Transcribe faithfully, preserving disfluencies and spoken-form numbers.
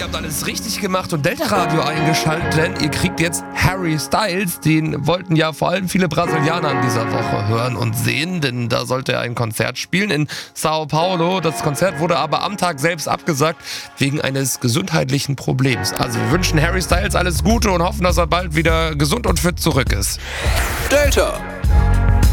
habt alles richtig gemacht und Delta Radio eingeschaltet, denn ihr kriegt jetzt Harry Styles. Den wollten ja vor allem viele Brasilianer in dieser Woche hören und sehen, denn da sollte er ein Konzert spielen in Sao Paulo. Das Konzert wurde aber am Tag selbst abgesagt wegen eines gesundheitlichen Problems. Also wir wünschen Harry Styles alles Gute und hoffen, dass er bald wieder gesund und fit zurück ist. Delta